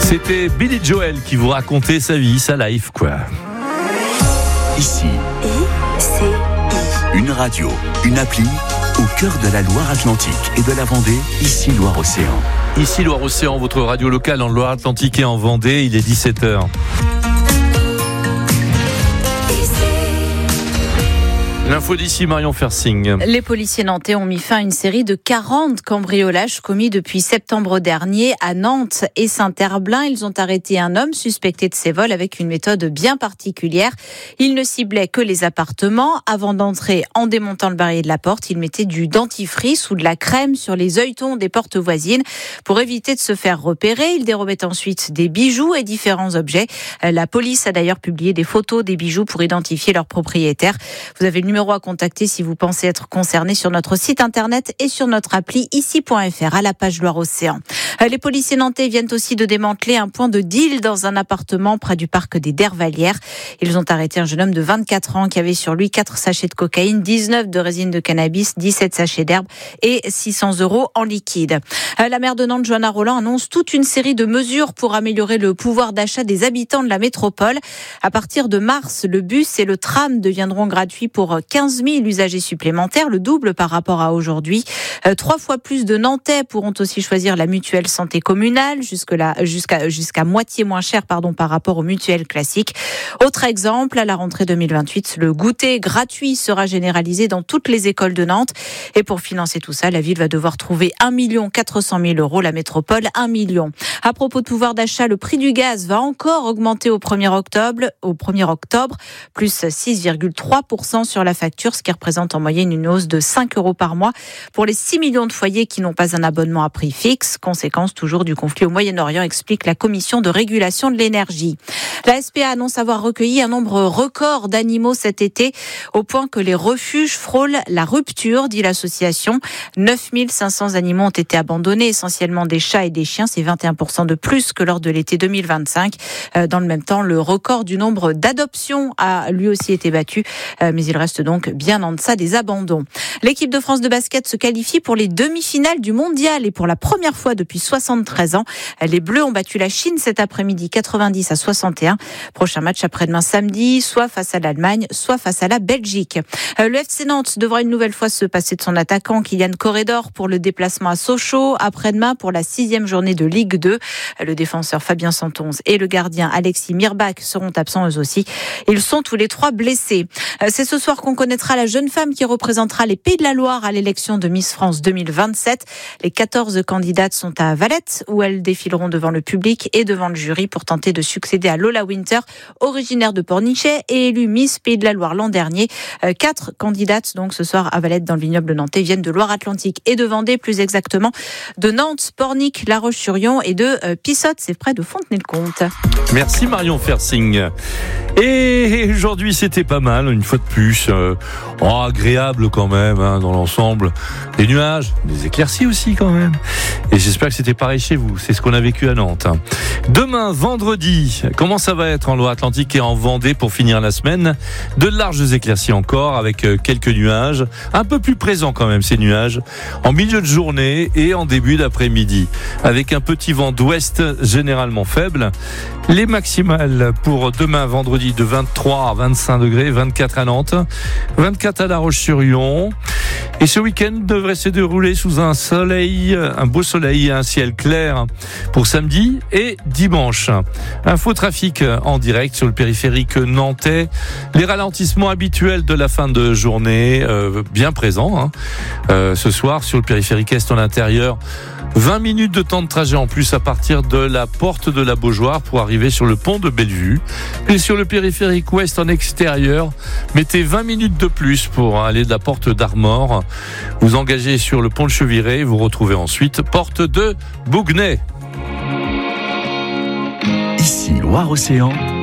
C'était Billy Joel qui vous racontait sa vie, sa life, quoi. Ici, une radio, une appli au cœur de la Loire-Atlantique et de la Vendée, ici Loire-Océan. Ici Loire-Océan, votre radio locale en Loire-Atlantique et en Vendée, il est 17h. L'info d'ici, Marion Fersing. Les policiers nantais ont mis fin à une série de 40 cambriolages commis depuis septembre dernier à Nantes et Saint-Herblain. Ils ont arrêté un homme suspecté de ces vols avec une méthode bien particulière. Il ne ciblait que les appartements. Avant d'entrer, en démontant le barillet de la porte, il mettait du dentifrice ou de la crème sur les œilletons des portes voisines pour éviter de se faire repérer. Il dérobait ensuite des bijoux et différents objets. La police a d'ailleurs publié des photos des bijoux pour identifier leurs propriétaires. Vous avez le numéro à contacter si vous pensez être concerné sur notre site internet et sur notre appli ici.fr à la page Loire-Océan. Les policiers nantais viennent aussi de démanteler un point de deal dans un appartement près du parc des Dervalières. Ils ont arrêté un jeune homme de 24 ans qui avait sur lui 4 sachets de cocaïne, 19 de résine de cannabis, 17 sachets d'herbe et 600 € en liquide. La maire de Nantes, Johanna Rolland, annonce toute une série de mesures pour améliorer le pouvoir d'achat des habitants de la métropole. À partir de mars, le bus et le tram deviendront gratuits pour 15 000 usagers supplémentaires, le double par rapport à aujourd'hui. 3 fois plus de Nantais pourront aussi choisir la mutuelle santé communale, jusqu'à moitié moins cher par rapport aux mutuelles classiques. Autre exemple, à la rentrée 2028, le goûter gratuit sera généralisé dans toutes les écoles de Nantes. Et pour financer tout ça, la ville va devoir trouver 1 400 000 €, la métropole 1 million. À propos de pouvoir d'achat, le prix du gaz va encore augmenter au 1er octobre, plus 6,3% sur la facture, ce qui représente en moyenne une hausse de 5 € par mois pour les 6 millions de foyers qui n'ont pas un abonnement à prix fixe. Conséquence toujours du conflit au Moyen-Orient, explique la Commission de régulation de l'énergie. La SPA annonce avoir recueilli un nombre record d'animaux cet été, au point que les refuges frôlent la rupture, dit l'association. 9 500 animaux ont été abandonnés, essentiellement des chats et des chiens. C'est 21% de plus que lors de l'été 2025. Dans le même temps, le record du nombre d'adoptions a lui aussi été battu, mais il reste donc bien en deçà des abandons. L'équipe de France de basket se qualifie pour les demi-finales du mondial et pour la première fois depuis 73 ans. Les Bleus ont battu la Chine cet après-midi 90-61. Prochain match après-demain samedi, soit face à l'Allemagne, soit face à la Belgique. Le FC Nantes devra une nouvelle fois se passer de son attaquant Kylian Corredor pour le déplacement à Sochaux. Après-demain pour la 6e journée de Ligue 2. Le défenseur Fabien Santonze et le gardien Alexis Mirbach seront absents eux aussi. Ils sont tous les 3 blessés. C'est ce soir qu'on connaîtra la jeune femme qui représentera les Pays de la Loire à l'élection de Miss France 2027. Les 14 candidates sont à Valette où elles défileront devant le public et devant le jury pour tenter de succéder à Lola Winter, originaire de Pornichet et élue Miss Pays de la Loire l'an dernier. 4 candidates donc ce soir à Valette dans le vignoble nantais viennent de Loire-Atlantique et de Vendée, plus exactement de Nantes, Pornic, La Roche-sur-Yon et de Pissotte, c'est près de Fontenay-le-Comte. Merci Marion Fersing. Et aujourd'hui c'était pas mal, une fois de plus, agréable quand même dans l'ensemble. Des nuages, des éclaircies aussi quand même. Et j'espère que c'était pareil chez vous, c'est ce qu'on a vécu à Nantes. Demain, vendredi, comment ça va être en Loire-Atlantique et en Vendée pour finir la semaine? De larges éclaircies encore avec quelques nuages, un peu plus présents quand même ces nuages, en milieu de journée et en début d'après-midi, avec un petit vent d'ouest généralement faible. Les maximales pour demain vendredi de 23 à 25 degrés, 24 à Nantes, 24 à La Roche-sur-Yon. Et ce week-end devrait se dérouler sous un beau soleil et un ciel clair pour samedi et dimanche. Info trafic en direct sur le périphérique nantais. Les ralentissements habituels de la fin de journée, bien présents. Ce soir sur le périphérique est en intérieur. 20 minutes de temps de trajet en plus à partir de la porte de la Beaujoire pour arriver sur le pont de Bellevue. Et sur le périphérique ouest en extérieur, mettez 20 minutes de plus pour aller de la porte d'Armor. Vous engagez sur le pont de Cheviré, vous retrouvez ensuite porte de Bouguenais. Ici Loire-Océan.